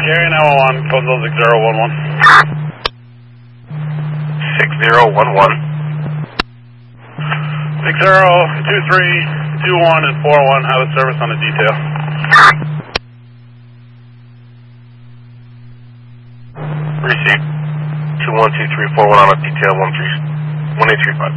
Area 911, code 6011. 6011. 6023, 21, and 41, have a service on the detail. Received. 212341 on a detail 1835.